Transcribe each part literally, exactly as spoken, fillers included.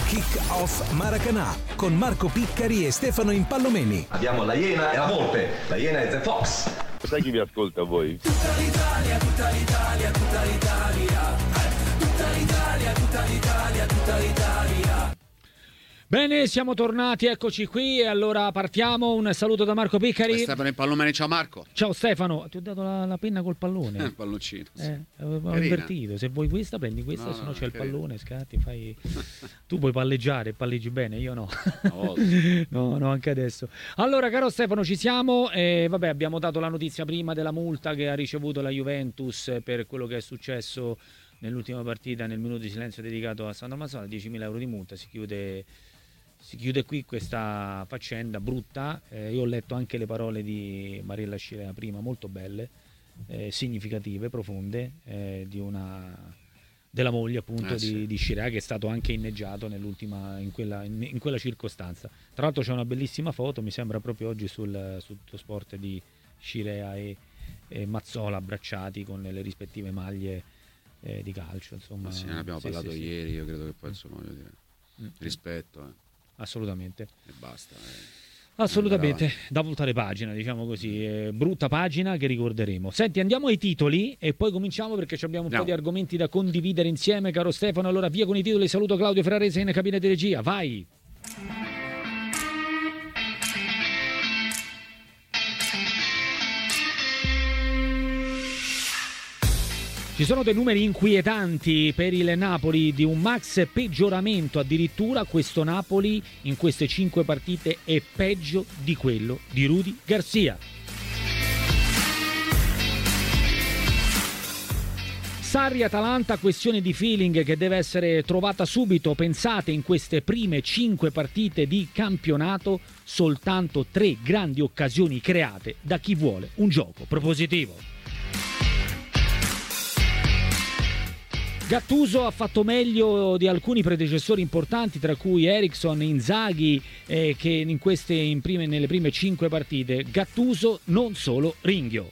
Kick-Off Maracanã con Marco Piccari e Stefano Impallomeni. Abbiamo la Iena e la Volpe. La Iena è The Fox. Sai chi vi ascolta voi? Tutta l'Italia, tutta l'Italia, tutta l'Italia. Tutta l'Italia, tutta l'Italia, tutta l'Italia. Bene, siamo tornati, eccoci qui e allora partiamo. Un saluto da Marco Piccari. Stefano Impallomeni, ciao Marco. Ciao Stefano, ti ho dato la, la penna col pallone. Il palloncino. Sì. Eh, avevo invertito. Se vuoi questa, prendi questa, no, se no no, c'è il carino. pallone, scatti, fai. Tu puoi palleggiare, palleggi bene, io no. Oh. no, no, anche adesso. Allora, caro Stefano, ci siamo. Eh, vabbè, abbiamo dato la notizia prima della multa che ha ricevuto la Juventus per quello che è successo nell'ultima partita, nel minuto di silenzio dedicato a Sandro Mazzola, diecimila euro di multa, si chiude. Si chiude qui questa faccenda brutta. Eh, io ho letto anche le parole di Mariella Scirea prima, molto belle, eh, significative, profonde, eh, di una della moglie appunto eh, di, sì. di Scirea, che è stato anche inneggiato nell'ultima in quella, in, in quella circostanza. Tra l'altro c'è una bellissima foto, mi sembra proprio oggi sul, sul Sport, di Scirea e, e Mazzola abbracciati con le rispettive maglie eh, di calcio. Insomma, Ma sì, ne abbiamo sì, parlato sì, ieri, io credo che poi insomma voglio dire, mm. rispetto eh. Assolutamente. E basta. Eh. Assolutamente, da voltare pagina, diciamo così, eh, brutta pagina che ricorderemo. Senti, andiamo ai titoli e poi cominciamo perché abbiamo un Andiamo. po' di argomenti da condividere insieme, caro Stefano. Allora via con i titoli, saluto Claudio Ferrarese in cabina di regia, vai! Ci sono dei numeri inquietanti per il Napoli, di un max peggioramento addirittura. Questo Napoli in queste cinque partite è peggio di quello di Rudy Garcia. Sarri-Atalanta, questione di feeling che deve essere trovata subito. Pensate, in queste prime cinque partite di campionato soltanto tre grandi occasioni create da chi vuole un gioco propositivo. Gattuso ha fatto meglio di alcuni predecessori importanti, tra cui Eriksson, Inzaghi, eh, che in queste, in prime, nelle prime cinque partite. Gattuso non solo ringhio.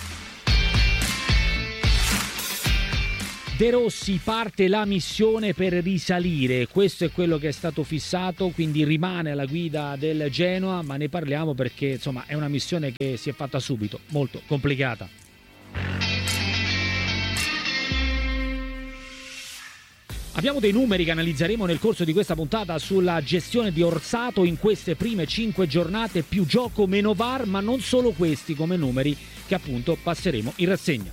De Rossi, parte la missione per risalire, questo è quello che è stato fissato, quindi rimane alla guida del Genoa, ma ne parliamo perché insomma è una missione che si è fatta subito, molto complicata. Abbiamo dei numeri che analizzeremo nel corso di questa puntata sulla gestione di Orsato in queste prime cinque giornate, più gioco, meno V A R, ma non solo questi come numeri che appunto passeremo in rassegna.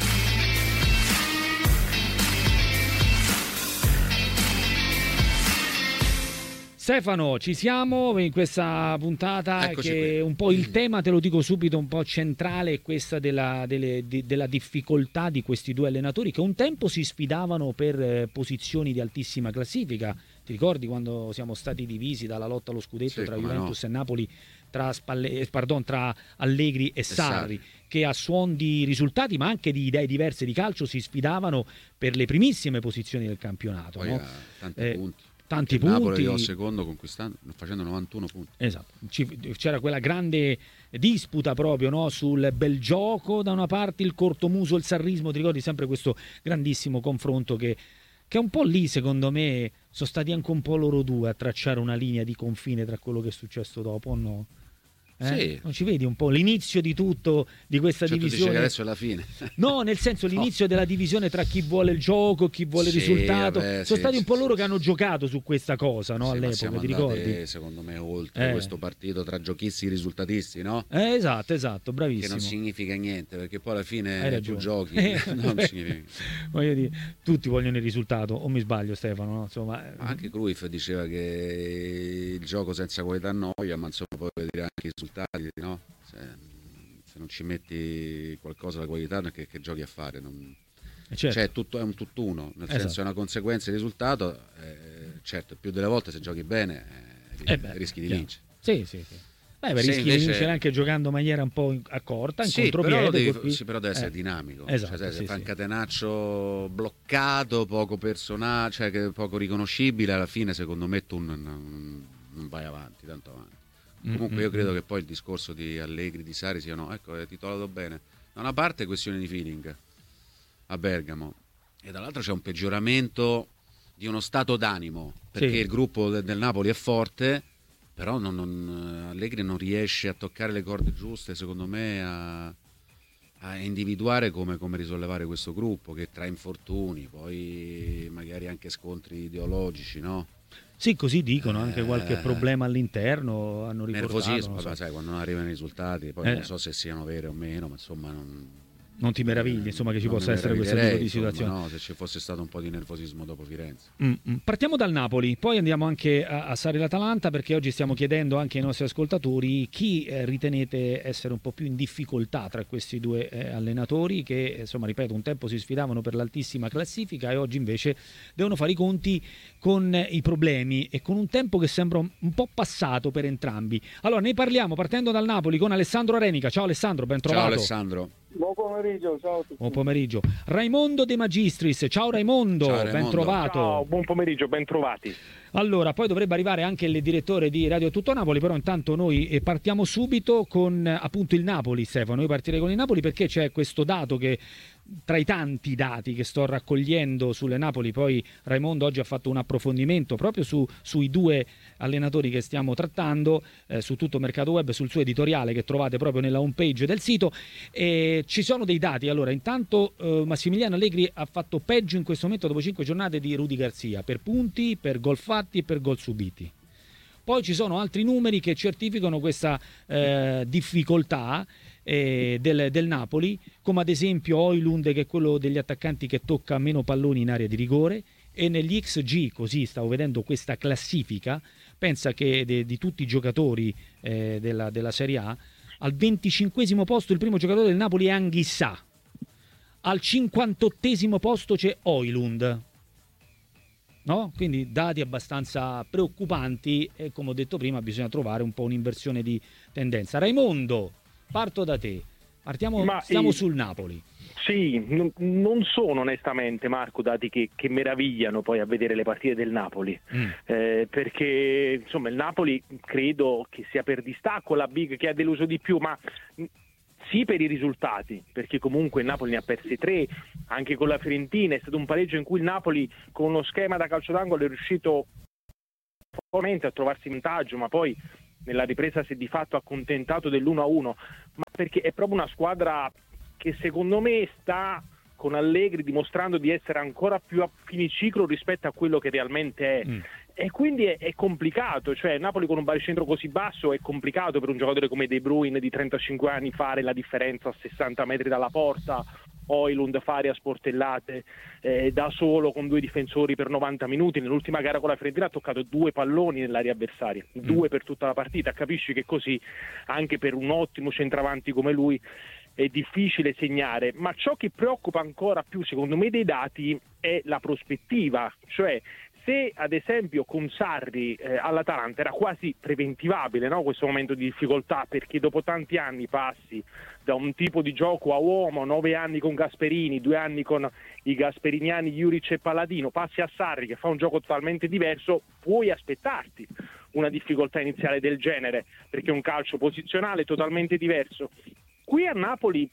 Stefano, ci siamo in questa puntata. Eccoci che qui. Un po' il tema, te lo dico subito, un po' centrale è questa della, delle, di, della difficoltà di questi due allenatori che un tempo si sfidavano per eh, posizioni di altissima classifica. Ti ricordi quando siamo stati divisi dalla lotta allo scudetto Sì, tra come Juventus no. e Napoli, tra, Spalle, eh, pardon, tra Allegri e, e Sarri, Sarri, che a suon di risultati ma anche di idee diverse di calcio si sfidavano per le primissime posizioni del campionato. Poi no? ha tanti Eh, punti. Tanti il punti. Napoli arrivò secondo conquistando, facendo novantuno punti. Esatto, c'era quella grande disputa proprio, no? Sul bel gioco da una parte, il cortomuso, il sarrismo. Ti ricordi sempre questo grandissimo confronto che, che un po' lì secondo me sono stati anche un po' loro due a tracciare una linea di confine tra quello che è successo dopo, o no? Eh? Sì. Non ci vedi un po' l'inizio di tutto, di questa Cioè, divisione? tu dici che adesso è la fine. No, nel senso l'inizio no. della divisione tra chi vuole il gioco, chi vuole sì, il risultato. vabbè, Sono sì, stati sì, un po' sì, loro sì. che hanno giocato su questa cosa, no? Sì, All'epoca, siamo ti andati, ricordi? secondo me, oltre Eh. questo partito tra giochisti e risultatisti, no? Eh, esatto, esatto, bravissimo. Che non significa niente, perché poi alla fine Hai tu ragione. giochi. Eh, non vabbè. significa. Voglio dire, tutti vogliono il risultato, o mi sbaglio Stefano? No? Insomma, Ma anche Cruyff diceva che il gioco senza qualità noia, ma insomma poi vedere anche i risultati, no? Se, se non ci metti qualcosa la qualità, che, che giochi a fare? Non... certo. Cioè, tutto, è un tutt'uno, nel Esatto. senso è una conseguenza del risultato. Eh, certo, più delle volte se giochi bene eh, Eh beh, rischi di chiaro. vincere. Sì, sì, sì. Beh, beh, Se rischi invece- di vincere anche giocando in maniera un po' in- accorta, in Sì, però, lo contropiede. devi, colpi- sì, però deve essere eh. dinamico. Esatto, Cioè, se sì, fai un sì. catenaccio bloccato, poco personale, cioè che poco riconoscibile, alla fine secondo me tu non, non- non vai avanti, tanto avanti. Comunque io credo che poi il discorso di Allegri, di Sarri siano, ecco, è titolato bene. Da una parte è questione di feeling a Bergamo e dall'altra c'è un peggioramento di uno stato d'animo, perché Sì. il gruppo de- del Napoli è forte, però non, non, Allegri non riesce a toccare le corde giuste, secondo me, a, a individuare come, come risollevare questo gruppo, che tra infortuni, poi magari anche scontri ideologici, no? Sì, così dicono, anche qualche Eh, problema all'interno hanno riportato. Nervosismo, non so. vabbè, sai, quando non arrivano i risultati, poi Eh. non so se siano veri o meno, ma insomma non... Non ti meravigli, insomma, che ci non possa mi essere questo tipo meraviglierei, di insomma, situazione. no, se ci fosse stato un po' di nervosismo dopo Firenze. Mm-mm. Partiamo dal Napoli, poi andiamo anche a, a Sarri l'Atalanta, perché oggi stiamo chiedendo anche ai nostri ascoltatori chi eh, ritenete essere un po' più in difficoltà tra questi due eh, allenatori che, insomma, ripeto, un tempo si sfidavano per l'altissima classifica e oggi invece devono fare i conti con eh, i problemi e con un tempo che sembra un, un po' passato per entrambi. Allora, ne parliamo partendo dal Napoli con Alessandro Arenica. Ciao Alessandro, ben trovato. Ciao Alessandro. Buon pomeriggio, ciao a tutti. Buon pomeriggio. Raimondo De Magistris. Ciao Raimondo, Ciao, Raimondo. ben trovato. Ciao, buon pomeriggio, ben trovati. Allora, poi dovrebbe arrivare anche il direttore di Radio Tutto Napoli, però intanto noi eh, partiamo subito con eh, appunto il Napoli, Stefano. Io partirei con il Napoli perché c'è questo dato che, tra i tanti dati che sto raccogliendo sulle Napoli, poi Raimondo oggi ha fatto un approfondimento proprio su, sui due allenatori che stiamo trattando, eh, su tutto Mercato Web, sul suo editoriale che trovate proprio nella homepage del sito. E ci sono dei dati. Allora, intanto eh, Massimiliano Allegri ha fatto peggio in questo momento dopo cinque giornate di Rudy Garcia, per punti, per gol fatti e per gol subiti. Poi ci sono altri numeri che certificano questa eh, difficoltà eh, del, del Napoli, come ad esempio Højlund, che è quello degli attaccanti che tocca meno palloni in area di rigore, e negli X G, così stavo vedendo questa classifica, pensa che de, di tutti i giocatori eh, della, della Serie A, al venticinquesimo posto il primo giocatore del Napoli è Anghissà, al cinquantottesimo posto c'è Højlund. No? Quindi dati abbastanza preoccupanti e, come ho detto prima, bisogna trovare un po' un'inversione di tendenza. Raimondo, parto da te. Partiamo, Ma stiamo i- sul Napoli. Sì, non, non sono onestamente, Marco, dati che, che meravigliano poi a vedere le partite del Napoli, Mm. eh, perché insomma il Napoli credo che sia per distacco la big che ha deluso di più, ma mh, sì per i risultati, perché comunque il Napoli ne ha persi tre, anche con la Fiorentina è stato un pareggio in cui il Napoli con uno schema da calcio d'angolo è riuscito fortemente a trovarsi in vantaggio, ma poi nella ripresa si è di fatto accontentato dell'uno a uno, ma perché è proprio una squadra che secondo me sta con Allegri dimostrando di essere ancora più a finiciclo rispetto a quello che realmente è. Mm. E quindi è, è complicato, cioè Napoli con un baricentro così basso è complicato per un giocatore come De Bruyne di trentacinque anni fare la differenza a sessanta metri dalla porta, Højlund fare a sportellate eh, da solo con due difensori per novanta minuti. Nell'ultima gara con la Fiorentina ha toccato due palloni nell'area avversaria, due per tutta la partita. Capisci che così anche per un ottimo centravanti come lui è difficile segnare, ma ciò che preoccupa ancora più secondo me dei dati è la prospettiva, cioè se ad esempio con Sarri eh, all'Atalanta era quasi preventivabile, no, questo momento di difficoltà, perché dopo tanti anni passi da un tipo di gioco a uomo, nove anni con Gasperini, due anni con i gasperiniani Juric e Palladino, passi a Sarri che fa un gioco totalmente diverso, puoi aspettarti una difficoltà iniziale del genere, perché è un calcio posizionale totalmente diverso. Qui a Napoli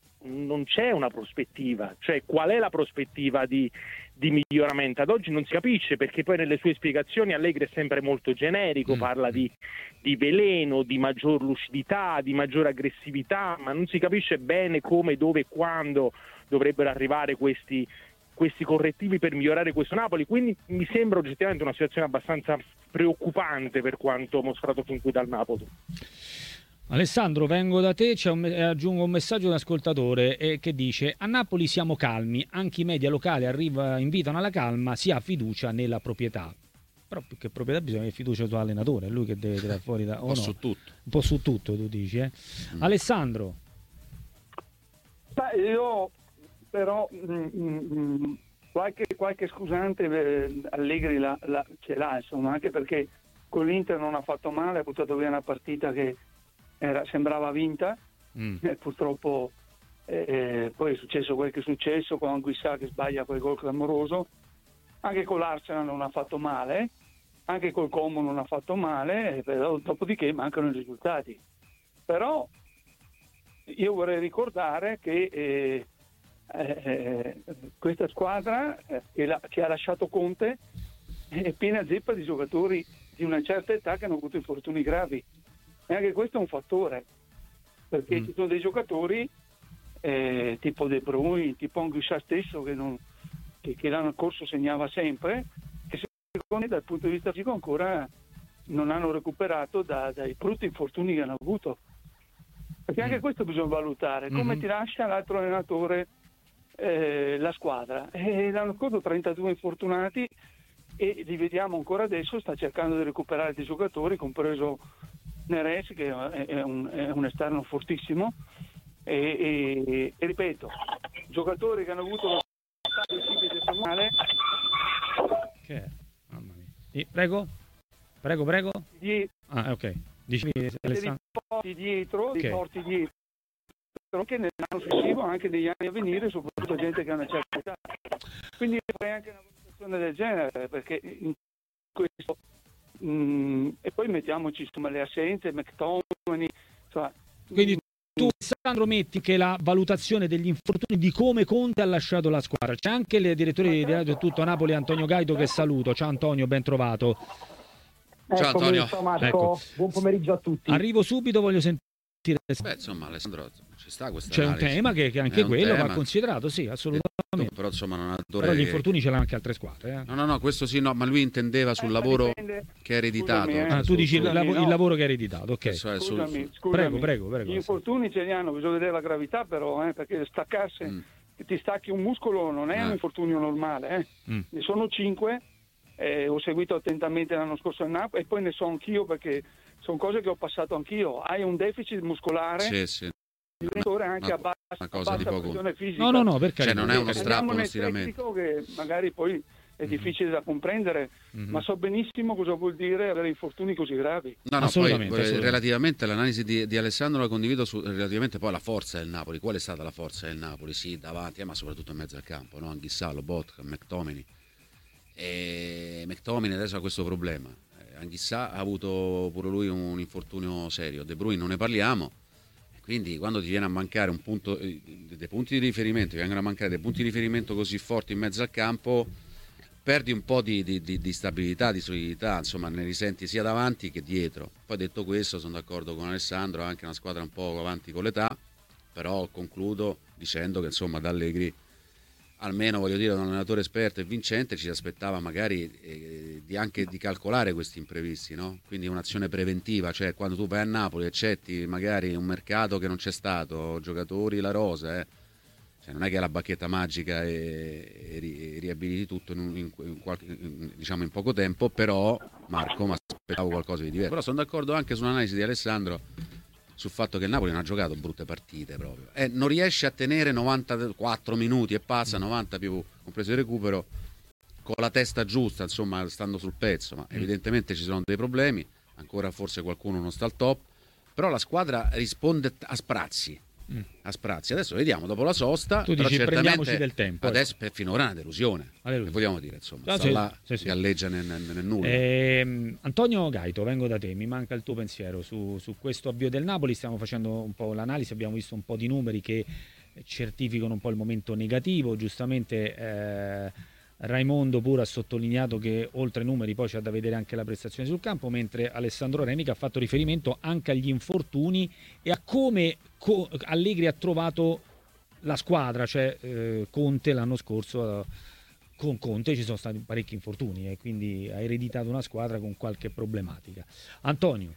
non c'è una prospettiva, cioè qual è la prospettiva di, di miglioramento? Ad oggi non si capisce, perché poi nelle sue spiegazioni Allegri è sempre molto generico, parla di, di veleno, di maggior lucidità, di maggior aggressività, ma non si capisce bene come, dove e quando dovrebbero arrivare questi, questi correttivi per migliorare questo Napoli. Quindi mi sembra oggettivamente una situazione abbastanza preoccupante per quanto mostrato fin qui dal Napoli. Alessandro, vengo da te, c'è un, eh, aggiungo un messaggio di un ascoltatore eh, che dice: a Napoli siamo calmi, anche i media locali arriva, invitano alla calma, si ha fiducia nella proprietà. Però più che proprietà bisogna avere fiducia sull'allenatore, è lui che deve tirare fuori da, Un po' no? su tutto. Un po' su tutto, tu dici, eh? Mm. Alessandro. Beh, io però mh, mh, qualche, qualche scusante eh, Allegri la, la, ce l'ha, insomma, anche perché con l'Inter non ha fatto male, ha buttato via una partita che era, sembrava vinta, Mm. eh, purtroppo eh, poi è successo quel che è successo con Anguissà che sbaglia quel gol clamoroso. Anche con l'Arsenal non ha fatto male, anche col Como non ha fatto male, eh, però dopodiché mancano i risultati. Però io vorrei ricordare che eh, eh, questa squadra eh, che, la, che ha lasciato Conte è piena zeppa di giocatori di una certa età che hanno avuto infortuni gravi, e anche questo è un fattore, perché mm. ci sono dei giocatori eh, tipo De Bruyne, tipo Anguissa stesso che, non, che, che l'anno scorso segnava sempre, che secondo me dal punto di vista fisico ancora non hanno recuperato da, dai brutti infortuni che hanno avuto, perché anche mm. questo bisogna valutare, come mm-hmm. ti lascia l'altro allenatore eh, la squadra, e l'anno scorso trentadue infortunati e li vediamo ancora adesso, sta cercando di recuperare dei giocatori, compreso Neres che è un, è un esterno fortissimo, e, e, e ripeto, giocatori che hanno avuto lo stato male. Che è? Mamma mia. Sì, prego, prego, prego. Gli... Ah, ok. Dicevi, dei porti dietro, okay. dei porti dietro, anche nell'anno successivo, anche negli anni a venire, soprattutto gente che ha una certa età. Quindi farei anche una valutazione del genere, perché in questo mh, e poi mettiamoci insomma le assenze, McTominay, insomma, quindi tu, Alessandro, metti che la valutazione degli infortuni, di come Conte ha lasciato la squadra, c'è anche il direttore di Radio Tutto Napoli, Antonio Gaito, che saluto. Ciao Antonio, ben trovato. Ciao Antonio. Ciao Marco, Ecco. Buon pomeriggio a tutti. Arrivo subito, voglio sentire. Beh, insomma, Alessandro, ci sta questa C'è analisi. un tema che, che anche È quello tema. va considerato, sì, assolutamente. Però insomma non ha Però gli infortuni ce l'hanno anche altre squadre. Eh. No, no, no, questo sì, no, ma lui intendeva sul Eh, lavoro dipende. che è ereditato. Scusami, eh. Ah, tu dici il, Scusami, lav- no. il lavoro che è ereditato, ok. Questo è sul- Scusami, sul- scusami. Prego, prego, prego. Gli infortuni ce li hanno, bisogna vedere la gravità però, eh, perché staccarsi, Mm. che ti stacchi un muscolo non è Eh. un infortunio normale, eh. Mm. Ne sono cinque, eh, ho seguito attentamente l'anno scorso a Napoli e poi ne so anch'io perché sono cose che ho passato anch'io. Hai un deficit muscolare, Sì, sì. il giocatore anche una- a bassa, una a cosa di bassa poco. pressione fisica. No, no, no, per Cioè, carità. non è uno per carità. strappo, Andiamo uno nel stiramento. tecnico che magari poi è difficile da comprendere, Mhm. ma so benissimo cosa vuol dire avere infortuni così gravi. No, no, poi Assolutamente, eh, assolutamente. relativamente all'analisi di, di Alessandro la condivido su, relativamente poi alla forza del Napoli. Qual è stata la forza del Napoli? Sì, davanti, eh, ma soprattutto in mezzo al campo, no? Anghissà, Lobotka, McTominay. E McTominay adesso ha questo problema. Eh, Anghissà ha avuto pure lui un infortunio serio. De Bruyne non ne parliamo. Quindi quando ti viene a mancare un punto, eh, dei punti di riferimento, ti vengono a mancare dei punti di riferimento così forti in mezzo al campo, perdi un po' di, di, di, di stabilità, di solidità, insomma ne risenti sia davanti che dietro. Poi detto questo sono d'accordo con Alessandro, anche una squadra un po' avanti con l'età, però concludo dicendo che insomma da Allegri, almeno voglio dire, un allenatore esperto e vincente, ci aspettava magari eh, di anche di calcolare questi imprevisti, no? Quindi un'azione preventiva, cioè quando tu vai a Napoli accetti magari un mercato che non c'è stato, giocatori, la rosa, eh. Cioè, non è che è la bacchetta magica e, e, ri, e riabiliti tutto in, un, in, in qualche, in, diciamo in poco tempo, però Marco mi aspettavo qualcosa di diverso. Però sono d'accordo anche sull'analisi di Alessandro sul fatto che il Napoli non ha giocato brutte partite proprio, e non riesce a tenere novantaquattro minuti e passa, novanta più compreso il recupero, con la testa giusta, insomma stando sul pezzo, ma evidentemente ci sono dei problemi, ancora forse qualcuno non sta al top, però la squadra risponde a sprazzi. A sprazzi. Adesso vediamo dopo la sosta. Tu però dici prendiamoci certamente del tempo. adesso per finora è una delusione. Una delusione. Che vogliamo dire, insomma, Ah, sta sì, là, sì, sì. galleggia nel, nel, nel nulla. Ehm, Antonio Gaito, vengo da te, mi manca il tuo pensiero su, su questo avvio del Napoli. Stiamo facendo un po' l'analisi, abbiamo visto un po' di numeri che certificano un po' il momento negativo. Giustamente eh, Raimondo pure ha sottolineato che oltre ai numeri poi c'è da vedere anche la prestazione sul campo, mentre Alessandro Remica ha fatto riferimento anche agli infortuni e a come co- Allegri ha trovato la squadra, cioè eh, Conte l'anno scorso, eh, con Conte ci sono stati parecchi infortuni e quindi ha ereditato una squadra con qualche problematica. Antonio.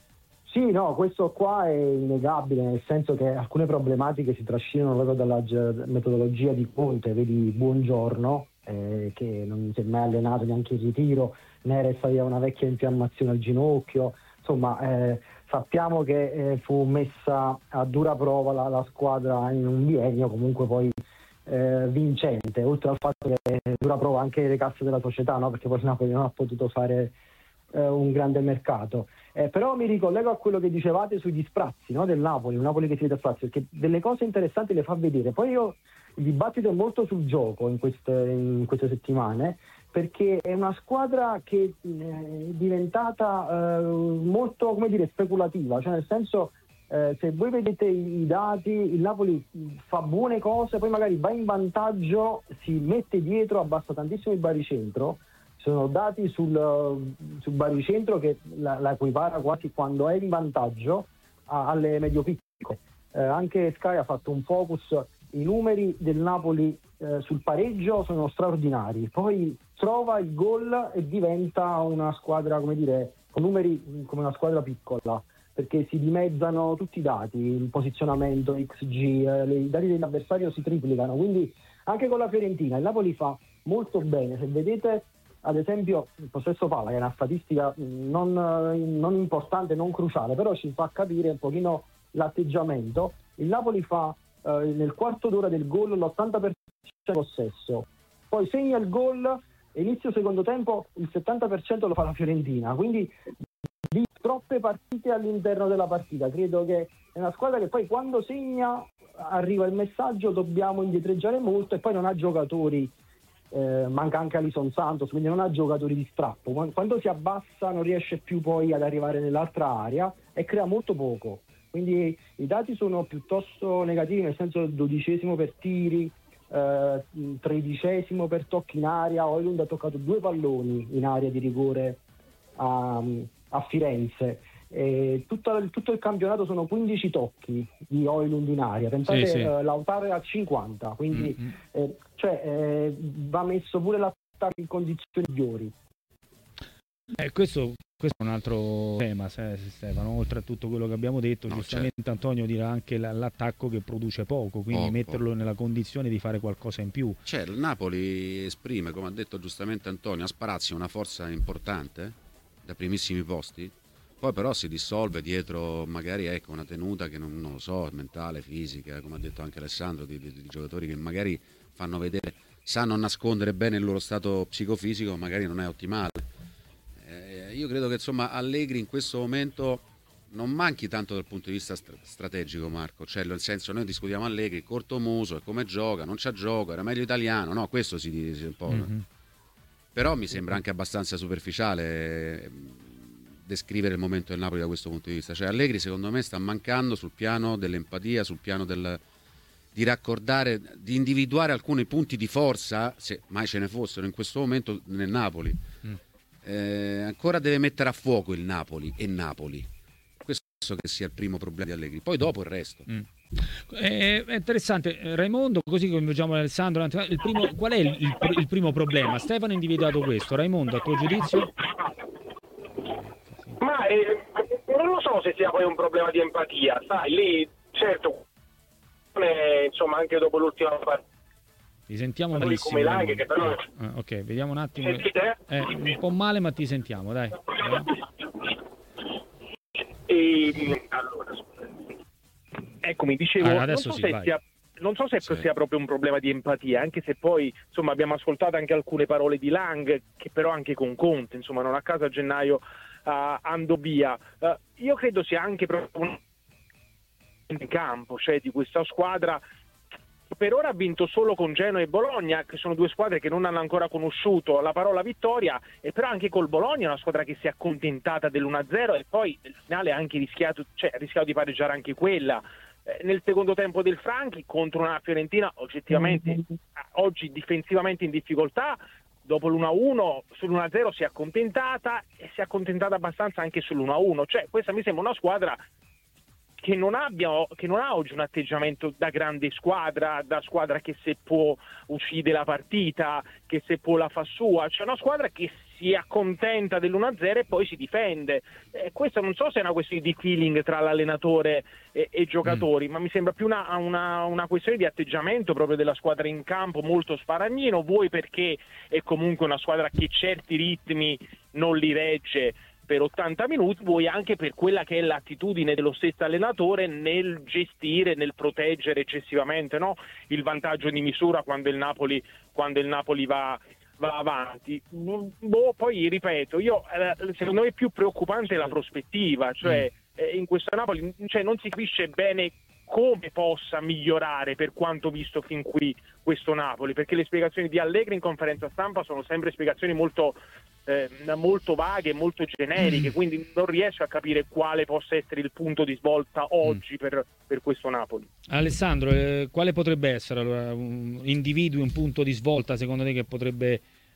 Sì, no, questo qua è innegabile, nel senso che alcune problematiche si trascinano proprio dalla ge- metodologia di Conte, vedi Buongiorno, eh, che non si è mai allenato neanche in ritiro, Neres aveva una vecchia infiammazione al ginocchio, insomma eh, sappiamo che eh, fu messa a dura prova la, la squadra in un biennio comunque poi eh, vincente, oltre al fatto che è dura prova anche le casse della società, no? Perché poi il Napoli non ha potuto fare eh, un grande mercato. Eh, però mi ricollego a quello che dicevate sugli sprazzi, no? Del Napoli, un Napoli che si vede a sprazzi, perché delle cose interessanti le fa vedere. Poi io il dibattito è molto sul gioco in queste, in queste settimane, perché è una squadra che è diventata eh, molto, come dire, speculativa, cioè nel senso eh, se voi vedete i, i dati, il Napoli fa buone cose, poi magari va in vantaggio, si mette dietro, abbassa tantissimo il baricentro, sono dati sul, sul baricentro che la, la equipara quasi quando è in vantaggio a, alle medio-piccole. Eh, anche Sky ha fatto un focus, i numeri del Napoli eh, sul pareggio sono straordinari, poi trova il gol e diventa una squadra, come dire, con numeri come una squadra piccola, perché si dimezzano tutti i dati, il posizionamento, X G, eh, le, i dati dell'avversario si triplicano, quindi anche con la Fiorentina il Napoli fa molto bene. Se vedete ad esempio il possesso palla, che è una statistica non, non importante, non cruciale, però ci fa capire un pochino l'atteggiamento, il Napoli fa eh, nel quarto d'ora del gol l'ottanta per cento possesso, poi segna il gol e inizio secondo tempo il settanta per cento lo fa la Fiorentina, quindi di troppe partite all'interno della partita. Credo che è una squadra che poi quando segna arriva il messaggio dobbiamo indietreggiare molto, e poi non ha giocatori, eh, manca anche Alison Santos, quindi non ha giocatori di strappo, quando si abbassa non riesce più poi ad arrivare nell'altra area e crea molto poco, quindi i dati sono piuttosto negativi, nel senso dodicesimo per tiri, eh, tredicesimo per tocchi in area. Højlund ha toccato due palloni in area di rigore a, a Firenze. E tutto, tutto il campionato sono quindici tocchi di Højlund in aria, pensate, sì, sì. Eh, Lautaro è a cinquanta, quindi mm-hmm. eh, cioè, eh, va messo pure l'attacco in condizioni migliori. Eh, questo, questo è un altro tema, Stefano, oltre a tutto quello che abbiamo detto, no, giustamente certo. Antonio dirà anche l'attacco che produce poco, quindi poco. Metterlo nella condizione di fare qualcosa in più. Cioè, il Napoli esprime, come ha detto giustamente Antonio, a Sparazzi una forza importante da primissimi posti. Poi però si dissolve dietro magari ecco una tenuta che non, non lo so, mentale, fisica, come ha detto anche Alessandro, di, di, di giocatori che magari fanno vedere, sanno nascondere bene il loro stato psicofisico, magari non è ottimale. Eh, io credo che insomma Allegri in questo momento non manchi tanto dal punto di vista stra- strategico, Marco, cioè nel senso noi discutiamo Allegri, cortomuso, e come gioca, non c'ha gioco, era meglio italiano, no, questo si dice un po'. Mm-hmm. Però mi sembra anche abbastanza superficiale descrivere il momento del Napoli da questo punto di vista. Cioè Allegri secondo me sta mancando sul piano dell'empatia, sul piano del, di raccordare, di individuare alcuni punti di forza, se mai ce ne fossero in questo momento nel Napoli. Mm. Eh, ancora deve mettere a fuoco il Napoli e Napoli. Questo penso che sia il primo problema di Allegri. Poi dopo il resto. Mm. È interessante, Raimondo, così coinvolgiamo Alessandro. Il primo, qual è il, il, il primo problema? Stefano ha individuato questo. Raimondo, a tuo giudizio? Ma eh, non lo so se sia poi un problema di empatia, sai, lì certo, eh, insomma anche dopo l'ultima partita. Ti sentiamo malissimo. Come Lang, che però... ah, ok, vediamo un attimo. Sentite? Eh, un po' male, ma ti sentiamo, dai. E, allora, ecco, mi dicevo, ah, adesso non so sì, se sia... Non so se sì. sia proprio un problema di empatia, anche se poi insomma abbiamo ascoltato anche alcune parole di Lang, che però anche con Conte, insomma non a caso a gennaio uh, andò via. Uh, io credo sia anche proprio un in campo, cioè di questa squadra che per ora ha vinto solo con Genoa e Bologna, che sono due squadre che non hanno ancora conosciuto la parola vittoria, e però anche col Bologna è una squadra che si è accontentata dell'uno a zero e poi nel finale ha anche rischiato, cioè ha rischiato di pareggiare anche quella. Nel secondo tempo del Franchi contro una Fiorentina oggettivamente mm-hmm. oggi difensivamente in difficoltà, dopo l'uno a uno sull'uno a zero si è accontentata e si è accontentata abbastanza anche sull'uno a uno, cioè questa mi sembra una squadra che non abbia, che non ha oggi un atteggiamento da grande squadra, da squadra che se può uccide la partita, che se può la fa sua, c'è una squadra che si accontenta dell'uno a zero e poi si difende. Eh, questo non so se è una questione di feeling tra l'allenatore e, e i giocatori, mm. ma mi sembra più una, una, una questione di atteggiamento proprio della squadra in campo, molto sparagnino, vuoi perché è comunque una squadra che certi ritmi non li regge per ottanta minuti, vuoi anche per quella che è l'attitudine dello stesso allenatore nel gestire, nel proteggere eccessivamente, no? Il vantaggio di misura quando il Napoli, quando il Napoli va, va avanti. Boh, poi ripeto, io eh, secondo me è più preoccupante la prospettiva, cioè eh, in questo Napoli cioè, non si capisce bene come possa migliorare per quanto visto fin qui questo Napoli, perché le spiegazioni di Allegri in conferenza stampa sono sempre spiegazioni molto eh, molto vaghe, molto generiche, mm. quindi non riesco a capire quale possa essere il punto di svolta oggi mm. per, per questo Napoli. Alessandro, eh, quale potrebbe essere allora un individui un punto di svolta secondo te che potrebbe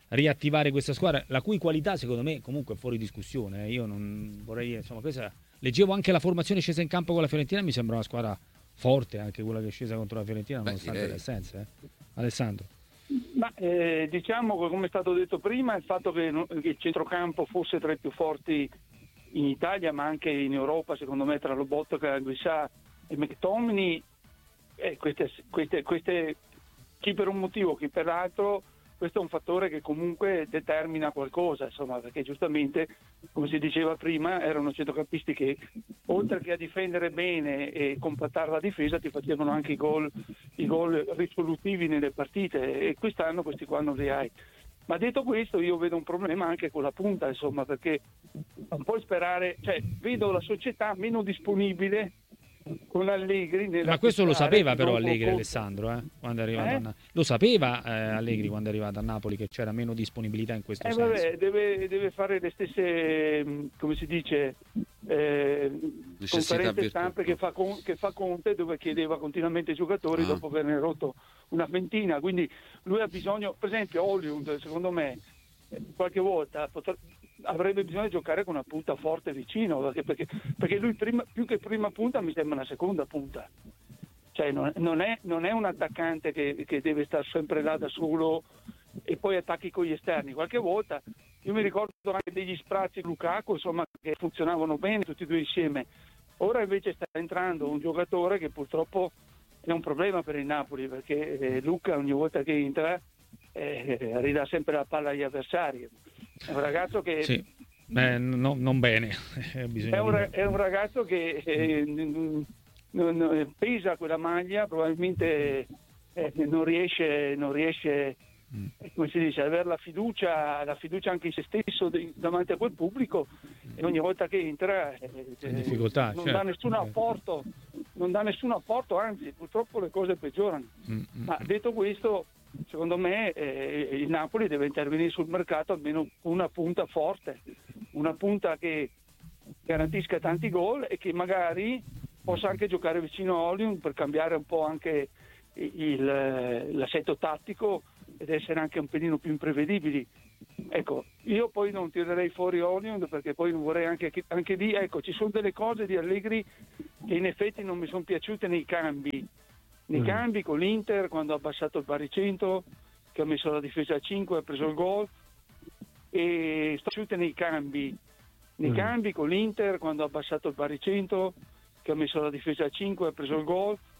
riattivare questa squadra, la cui qualità secondo me comunque è fuori discussione. Io non vorrei, insomma, questa leggevo anche la formazione scesa in campo con la Fiorentina, mi sembra una squadra forte anche quella che è scesa contro la Fiorentina. Beh, nonostante direi. le assenze. Eh. Alessandro. Ma eh, diciamo che, come è stato detto prima, il fatto che, che il centrocampo fosse tra i più forti in Italia ma anche in Europa, secondo me, tra Lobotka, Anguissà e McTominay, eh, queste, queste, queste, chi per un motivo, chi per l'altro, questo è un fattore che comunque determina qualcosa, insomma, perché giustamente, come si diceva prima, erano centrocampisti che oltre che a difendere bene e compattare la difesa ti facevano anche i gol, i gol risolutivi nelle partite, e quest'anno questi qua non li hai. Ma detto questo, io vedo un problema anche con la punta, insomma, perché non puoi sperare, cioè vedo la società meno disponibile con Allegri. Ma questo lo sapeva però Allegri, Alessandro, eh, quando è arrivato eh? a Na- lo sapeva eh, Allegri quando è arrivato a Napoli che c'era meno disponibilità in questo eh, senso. Vabbè, deve, deve fare le stesse, come si dice, eh, conferenze stampe che fa, con, che fa Conte, dove chiedeva continuamente ai giocatori ah. dopo averne rotto una ventina, quindi lui ha bisogno, per esempio Hollywood, secondo me qualche volta potrà, avrebbe bisogno di giocare con una punta forte vicino, perché, perché, perché lui prima, più che prima punta mi sembra una seconda punta, cioè non, non, è, non è un attaccante che, che deve stare sempre là da solo e poi attacchi con gli esterni. Qualche volta io mi ricordo anche degli sprazzi Lukaku, insomma, che funzionavano bene tutti e due insieme. Ora invece sta entrando un giocatore che purtroppo è un problema per il Napoli, perché eh, Luca ogni volta che entra eh, ridà sempre la palla agli avversari. È un ragazzo che sì. Beh, no, non bene. è, un, è un ragazzo che eh, non, non, pesa quella maglia, probabilmente eh, non riesce, non riesce mm. come si dice, ad avere la fiducia, la fiducia anche in se stesso di, davanti a quel pubblico, e ogni volta che entra eh, difficoltà, non certo. dà nessun apporto, non dà nessun apporto, anzi purtroppo le cose peggiorano. Mm, Ma detto questo, secondo me eh, il Napoli deve intervenire sul mercato almeno una punta forte, una punta che garantisca tanti gol e che magari possa anche giocare vicino a Hollywood per cambiare un po' anche il, l'assetto tattico ed essere anche un pelino più imprevedibili. Ecco, io poi non tirerei fuori Hollywood, perché poi non vorrei anche, anche lì, ecco, ci sono delle cose di Allegri che in effetti non mi sono piaciute nei cambi. Nei mm. cambi con l'Inter, quando ha abbassato il baricentro, che ha messo la difesa a cinque e ha preso il gol, e sto piaciute nei cambi nei mm. cambi con l'Inter, quando ha abbassato il baricentro, che ha messo la difesa a cinque e ha preso il gol,